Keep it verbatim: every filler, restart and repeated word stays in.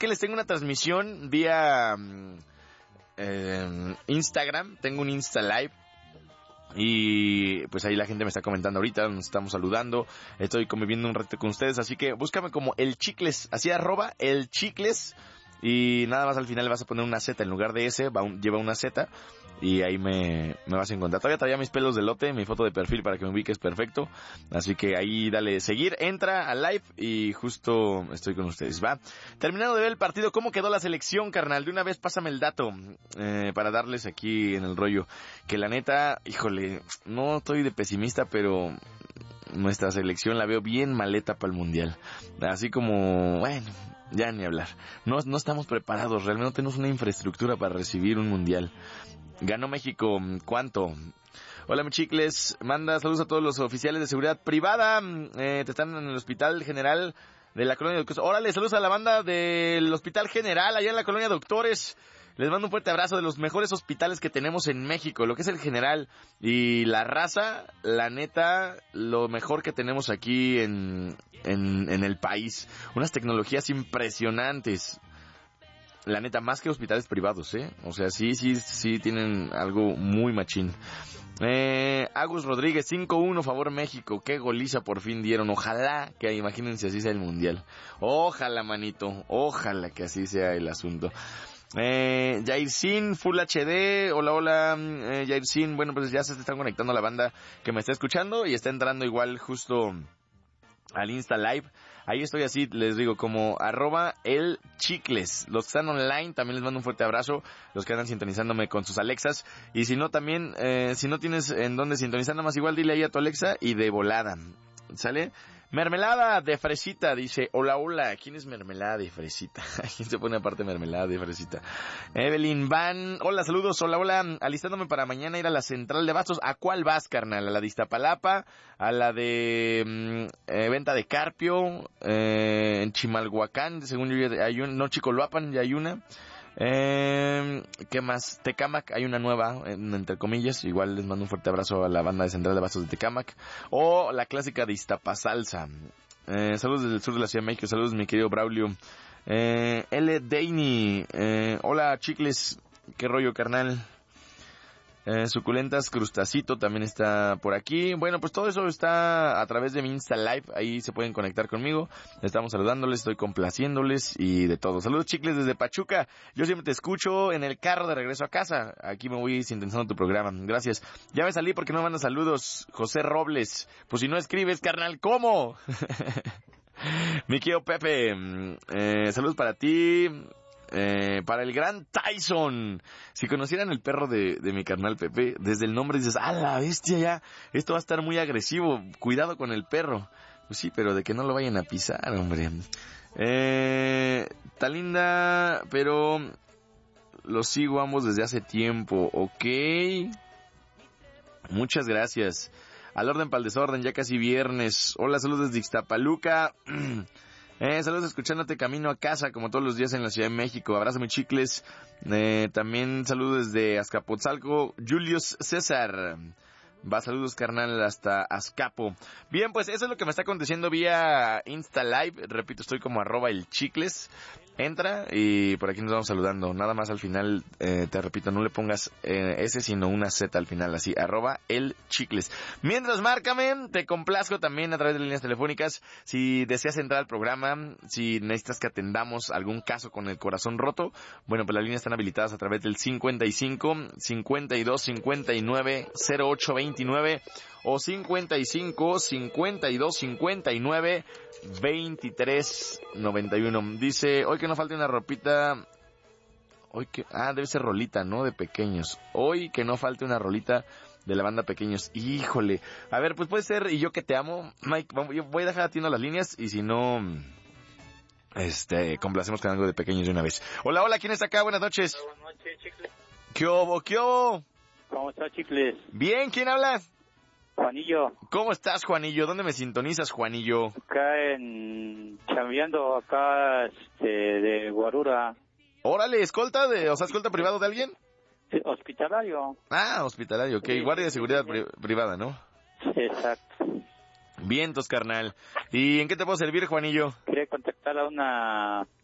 que les tengo una transmisión vía eh, Instagram, tengo un Insta Live. Y pues ahí la gente me está comentando ahorita, nos estamos saludando, estoy conviviendo un rato con ustedes, así que búscame como El Chicles, así arroba El Chicles, y nada más al final le vas a poner una Z en lugar de S, va un, lleva una Z, y ahí me, me vas a encontrar. Todavía traía mis pelos de lote, mi foto de perfil para que me ubiques perfecto, así que ahí dale seguir, entra al live y justo estoy con ustedes, ¿va? Terminando de ver el partido, ¿cómo quedó la selección, carnal? De una vez pásame el dato, eh, para darles aquí en el rollo, que la neta, híjole, no estoy de pesimista, pero nuestra selección la veo bien maleta para el mundial, así como, bueno, ya ni hablar, no, no estamos preparados, realmente no tenemos una infraestructura para recibir un mundial. Ganó México, ¿cuánto? Hola, mi chicles, manda saludos a todos los oficiales de seguridad privada, eh, te están en el Hospital General de la Colonia de Doctores. Órale, saludos a la banda del Hospital General, allá en la Colonia Doctores. Les mando un fuerte abrazo, de los mejores hospitales que tenemos en México, lo que es el General y la Raza, la neta, lo mejor que tenemos aquí en, en, en el país. Unas tecnologías impresionantes. La neta, más que hospitales privados, ¿eh? O sea, sí, sí, sí tienen algo muy machín. Eh, Agus Rodríguez, cinco uno, favor México. Qué goliza por fin dieron. Ojalá que, imagínense, así sea el mundial. Ojalá, manito. Ojalá que así sea el asunto. Eh, Jairsin, Full H D, hola, hola, eh, Jairsin, bueno, pues ya se están conectando la banda que me está escuchando y está entrando igual justo al Insta Live. Ahí estoy así, les digo, como arroba El Chicles. Los que están online, también les mando un fuerte abrazo. Los que andan sintonizándome con sus Alexas. Y si no, también, eh, si no tienes en dónde sintonizar, nada más igual dile ahí a tu Alexa y de volada. ¿Sale? Mermelada de fresita, dice, hola, hola, ¿quién es mermelada de fresita? ¿Quién se pone aparte mermelada de fresita? Evelyn Van, hola, saludos, hola, hola, alistándome para mañana ir a la central de Bastos. ¿A cuál vas, carnal? ¿A la de Iztapalapa? ¿A la de mm, eh, venta de Carpio? Eh, en Chimalhuacán, según yo ya hay una, no, Chicoloapan, ya hay una. Eh, ¿Qué más? Tecámac, hay una nueva, entre comillas. Igual les mando un fuerte abrazo a la banda de Central de Bastos de Tecámac. O la clásica de Iztapasalsa. Eh, saludos desde el sur de la Ciudad de México. Saludos, mi querido Braulio. Eh, L. Deini. Eh, hola, chicles. ¿Qué rollo, carnal? Eh, suculentas, Crustacito también está por aquí. Bueno, pues todo eso está a través de mi Insta Live. Ahí se pueden conectar conmigo. Estamos saludándoles, estoy complaciéndoles y de todo. Saludos, chicles, desde Pachuca. Yo siempre te escucho en el carro de regreso a casa. Aquí me voy sintonizando tu programa. Gracias. Ya me salí porque no me mandan saludos. José Robles. Pues si no escribes, carnal, ¿cómo? Mi querido Pepe. Eh, saludos para ti. Eh, para el gran Tyson. Si conocieran el perro de, de mi carnal Pepe, desde el nombre dices, ¡ah, la bestia ya! Esto va a estar muy agresivo, cuidado con el perro. Pues sí, pero de que no lo vayan a pisar, hombre. Eh, está linda, pero los sigo ambos desde hace tiempo, ¿ok? Muchas gracias. Al orden para el desorden, ya casi viernes. Hola, saludos desde Ixtapaluca. Eh, saludos escuchándote camino a casa como todos los días en la Ciudad de México. Abrazo, muy chicles. Eh, también saludos desde Azcapotzalco. Julius César. Va, saludos, carnal, hasta Azcapo. Bien, pues eso es lo que me está aconteciendo vía Insta Live. Repito, estoy como arroba el chicles. Entra y por aquí nos vamos saludando. Nada más al final, eh, te repito, no le pongas eh, S sino una Z al final, así, arroba el chicles. Mientras, márcame, te complazco también a través de líneas telefónicas. Si deseas entrar al programa, si necesitas que atendamos algún caso con el corazón roto, bueno, pues las líneas están habilitadas a través del cincuenta y cinco, cincuenta y dos, cincuenta y nueve, cero ocho veintinueve o cincuenta y cinco, cincuenta y dos, cincuenta y nueve, veintitrés, noventa y uno. Dice, hoy que no falte una ropita, hoy que, ah, debe ser rolita, ¿no? De Pequeños. Hoy que no falte una rolita de la banda Pequeños. Híjole. A ver, pues puede ser Y yo que te amo, Mike. Yo voy a dejar atiendo las líneas y si no, este, complacemos con algo de Pequeños de una vez. Hola, hola, ¿quién está acá? Buenas noches. Buenas noches, chicles. ¿Qué hubo, qué hubo? ¿Cómo estás, chicles? Bien, ¿quién habla? Juanillo. ¿Cómo estás, Juanillo? ¿Dónde me sintonizas, Juanillo? Acá en... chambeando acá, este, de Guarura. Órale, ¿escolta? De, o sea, ¿escolta privado de alguien? Sí, hospitalario. Ah, hospitalario, ok. Sí, Guardia de sí, seguridad sí, pri- privada, ¿no? Exacto. Vientos, carnal. ¿Y en qué te puedo servir, Juanillo? Quería contactar a una